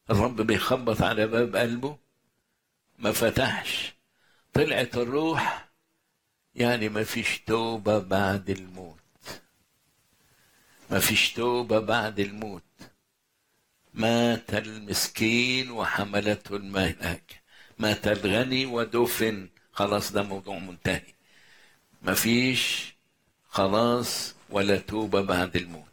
الرب بيخبط على باب قلبه، ما فتحش، طلعت الروح، يعني ما فيش توبة بعد الموت. ما فيش توبة بعد الموت. مات المسكين وحملته المهلكة، مات الغني ودفن، خلاص ده موضوع منتهي. ما فيش خلاص ولا توبة بعد الموت.